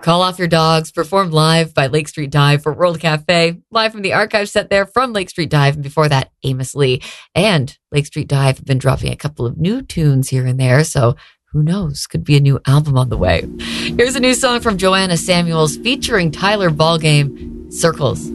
Call Off Your Dogs, performed live by Lake Street Dive for World Cafe, live from the archive set there from Lake Street Dive, and before that, Amos Lee. And Lake Street Dive have been dropping a couple of new tunes here and there, so who knows? Could be a new album on the way. Here's a new song from Joanna Samuels featuring Tyler Ballgame, Circles.